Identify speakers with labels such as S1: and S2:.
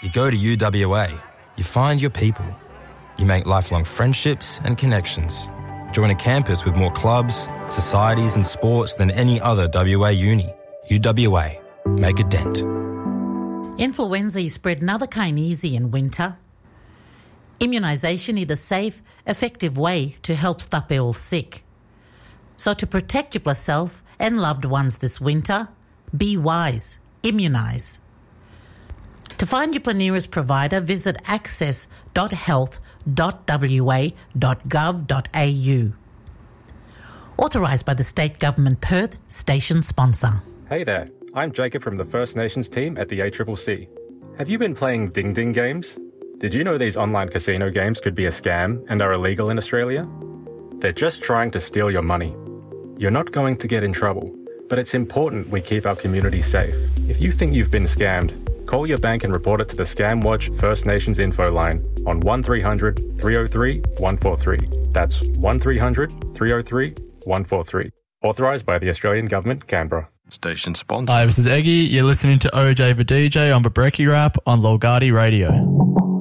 S1: You go to UWA, you find your people. You make lifelong friendships and connections. Join a campus with more clubs, societies and sports than any other WA uni. UWA. Make a dent.
S2: Influenza is spread another kind easy in winter. Immunisation is a safe, effective way to help stop ill sick. So to protect yourself and loved ones this winter, be wise, immunise. To find your nearest provider, visit access.health.wa.gov.au. Authorised by the State Government Perth, station sponsor.
S3: Hey there, I'm Jacob from the First Nations team at the ACCC. Have you been playing Ding Ding games? Did you know these online casino games could be a scam and are illegal in Australia? They're just trying to steal your money. You're not going to get in trouble, but it's important we keep our community safe. If you think you've been scammed, call your bank and report it to the Scamwatch First Nations info line on 1300 303 143. That's 1300 303 143. Authorised by the Australian Government, Canberra. Station sponsor.
S4: Hi, this is Eggy. You're listening to OJ the DJ on the Brekkie Rap on Lolgardi Radio.